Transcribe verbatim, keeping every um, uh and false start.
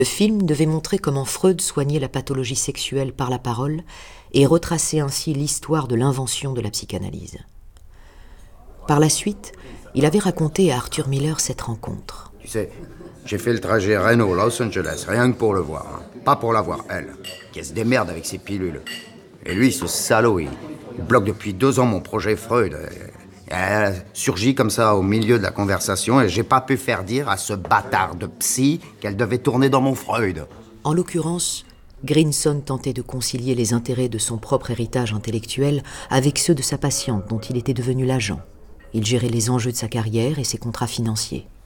Le film devait montrer comment Freud soignait la pathologie sexuelle par la parole et retracer ainsi l'histoire de l'invention de la psychanalyse. Par la suite, il avait raconté à Arthur Miller cette rencontre. Tu sais, j'ai fait le trajet Reno-Los Angeles, rien que pour le voir. Hein. Pas pour la voir, elle, qui se démerde avec ses pilules. Et lui, ce salaud, il, il bloque depuis deux ans mon projet Freud. Elle a surgi comme ça au milieu de la conversation et j'ai pas pu faire dire à ce bâtard de psy qu'elle devait tourner dans mon Freud. En l'occurrence, Grinson tentait de concilier les intérêts de son propre héritage intellectuel avec ceux de sa patiente dont il était devenu l'agent. Il gérait les enjeux de sa carrière et ses contrats financiers.